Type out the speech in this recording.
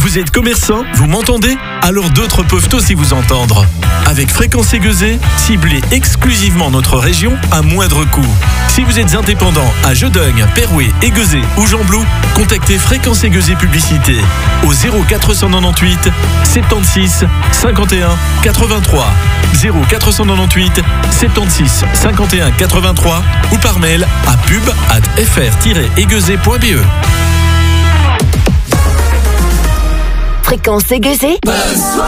Vous êtes commerçant? Vous m'entendez? Alors d'autres peuvent aussi vous entendre. Avec Fréquence Aiguezée, ciblez exclusivement notre région à moindre coût. Si vous êtes indépendant à Jeudeugne, Perouet, Aiguezée ou Gembloux, contactez Fréquence Aiguezée Publicité au 0498 76 51 83 0498 76 51 83 ou par mail à pub@fr-aiguezée.be. Fréquence Aiguezée.